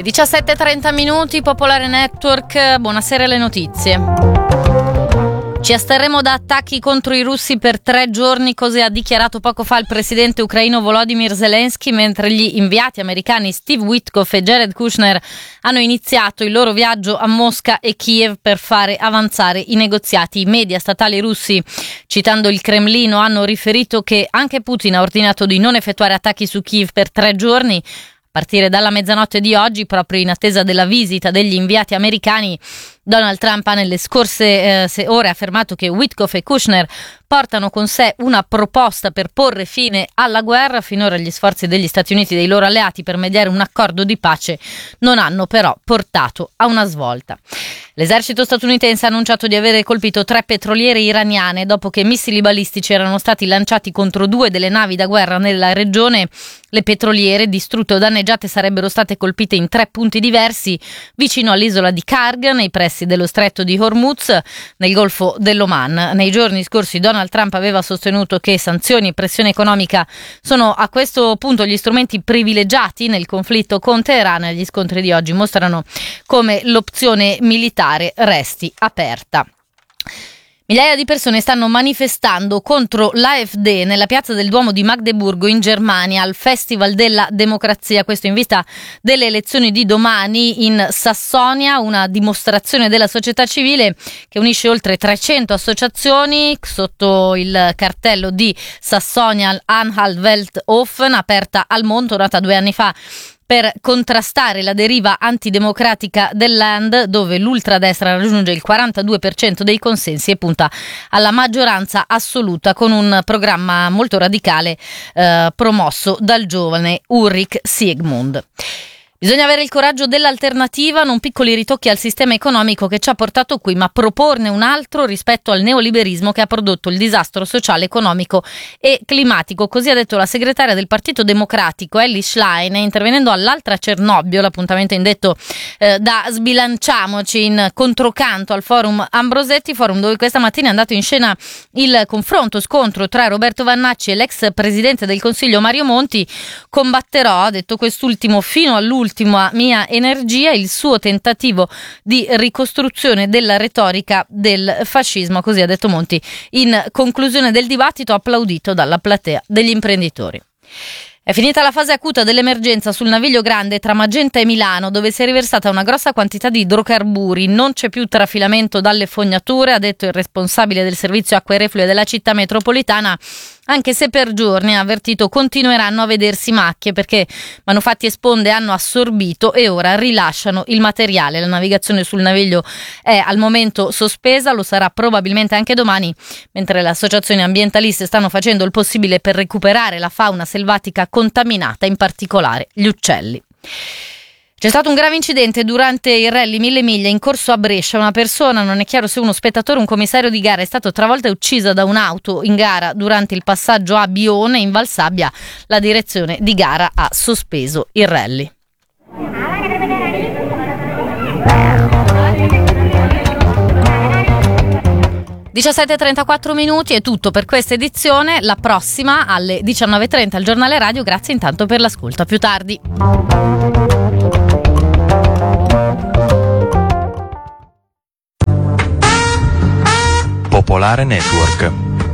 17:30, Popolare Network, buonasera, le notizie. Ci asterremo da attacchi contro i russi per 3 giorni, così ha dichiarato poco fa il presidente ucraino Volodymyr Zelensky, mentre gli inviati americani Steve Witkoff e Jared Kushner hanno iniziato il loro viaggio a Mosca e Kiev per fare avanzare i negoziati. I media statali russi, citando il Cremlino, hanno riferito che anche Putin ha ordinato di non effettuare attacchi su Kiev per 3 giorni, a partire dalla mezzanotte di oggi, proprio in attesa della visita degli inviati americani. Donald Trump ha nelle scorse ore affermato che Witkoff e Kushner portano con sé una proposta per porre fine alla guerra. Finora gli sforzi degli Stati Uniti e dei loro alleati per mediare un accordo di pace non hanno però portato a una svolta. L'esercito statunitense ha annunciato di avere colpito 3 petroliere iraniane dopo che missili balistici erano stati lanciati contro 2 delle navi da guerra nella regione. Le petroliere, distrutte o danneggiate, sarebbero state colpite in 3 punti diversi, vicino all'isola di Karg, nei pressi dello stretto di Hormuz, nel Golfo dell'Oman. Nei giorni scorsi Donald Trump aveva sostenuto che sanzioni e pressione economica sono a questo punto gli strumenti privilegiati nel conflitto con Teheran. Gli scontri di oggi mostrano come l'opzione militare resti aperta. Migliaia di persone stanno manifestando contro l'AfD nella piazza del Duomo di Magdeburgo in Germania al Festival della Democrazia, questo in vista delle elezioni di domani in Sassonia, una dimostrazione della società civile che unisce oltre 300 associazioni sotto il cartello di Sassonia-Anhalt-Welthofen, aperta al mondo, nata 2 anni fa per contrastare la deriva antidemocratica del Land, dove l'ultradestra raggiunge il 42% dei consensi e punta alla maggioranza assoluta con un programma molto radicale promosso dal giovane Ulrich Siegmund. Bisogna avere il coraggio dell'alternativa, non piccoli ritocchi al sistema economico che ci ha portato qui, ma proporne un altro rispetto al neoliberismo che ha prodotto il disastro sociale, economico e climatico. Così ha detto la segretaria del Partito Democratico, Elly Schlein, intervenendo all'altra Cernobbio, l'appuntamento indetto da Sbilanciamoci in controcanto al forum Ambrosetti, forum dove questa mattina è andato in scena il confronto, scontro tra Roberto Vannacci e l'ex presidente del Consiglio Mario Monti. Combatterò, ha detto quest'ultimo, fino all'ultima mia energia, il suo tentativo di ricostruzione della retorica del fascismo, così ha detto Monti in conclusione del dibattito, applaudito dalla platea degli imprenditori. È finita la fase acuta dell'emergenza sul Naviglio Grande tra Magenta e Milano, dove si è riversata una grossa quantità di idrocarburi. Non c'è più trafilamento dalle fognature, ha detto il responsabile del servizio acque reflue della città metropolitana, anche se per giorni, ha avvertito, continueranno a vedersi macchie perché Manufatti e Sponde hanno assorbito e ora rilasciano il materiale. La navigazione sul Naviglio è al momento sospesa, lo sarà probabilmente anche domani, mentre le associazioni ambientaliste stanno facendo il possibile per recuperare la fauna selvatica contaminata, in particolare gli uccelli. C'è stato un grave incidente durante il rally 1000 miglia in corso a Brescia. Una persona, non è chiaro se uno spettatore o un commissario di gara, è stato travolta e uccisa da un'auto in gara durante il passaggio a Bione in Valsabbia. La direzione di gara ha sospeso il rally. (17:34) è tutto per questa edizione. La prossima alle 19:30 al Giornale Radio. Grazie intanto per l'ascolto. A più tardi. Popolare Network.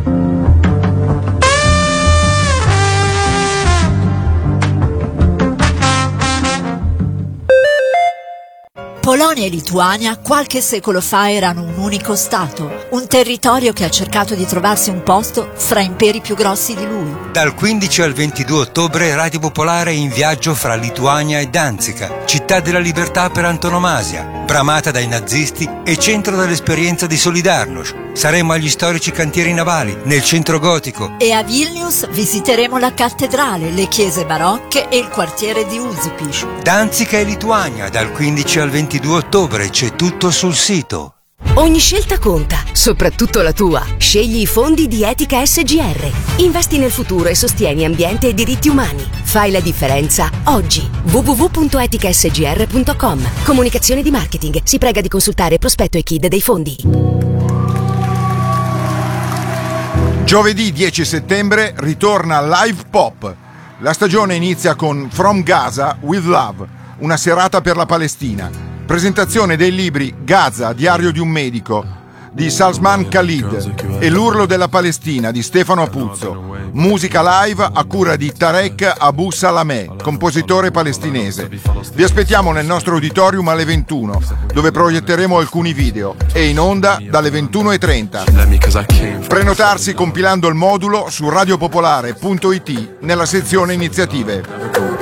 Polonia e Lituania qualche secolo fa erano un unico stato, un territorio che ha cercato di trovarsi un posto fra imperi più grossi di lui. Dal 15 al 22 ottobre Radio Popolare è in viaggio fra Lituania e Danzica, città della libertà per antonomasia, bramata dai nazisti e centro dell'esperienza di Solidarnosc. Saremo agli storici cantieri navali, nel centro gotico. E a Vilnius visiteremo la cattedrale, le chiese barocche e il quartiere di Užupis. Danzica e Lituania, dal 15 al 22 ottobre, c'è tutto sul sito. Ogni scelta conta, soprattutto la tua. Scegli i fondi di Etica SGR. Investi nel futuro e sostieni ambiente e diritti umani. Fai la differenza oggi. www.eticasgr.com. Comunicazione di marketing. Si prega di consultare prospetto e KID dei fondi. Giovedì 10 settembre ritorna Live Pop. La stagione inizia con From Gaza with Love, una serata per la Palestina. Presentazione dei libri Gaza, diario di un medico di Salman Khalid e L'urlo della Palestina di Stefano Apuzzo. Musica live a cura di Tarek Abu Salameh, compositore palestinese. Vi aspettiamo nel nostro auditorium alle 21, dove proietteremo alcuni video, e in onda dalle 21:30. Prenotarsi compilando il modulo su radiopopolare.it nella sezione iniziative.